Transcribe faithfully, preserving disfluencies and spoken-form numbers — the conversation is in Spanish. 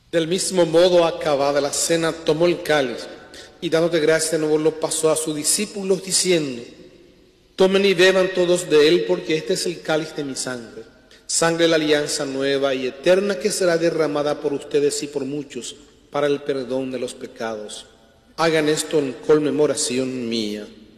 Del mismo modo, acabada la cena, tomó el cáliz y dándote gracias de nuevo lo pasó a sus discípulos diciendo: tomen y beban todos de él, porque este es el cáliz de mi sangre, sangre de la alianza nueva y eterna, que será derramada por ustedes y por muchos para el perdón de los pecados. Hagan esto en conmemoración mía.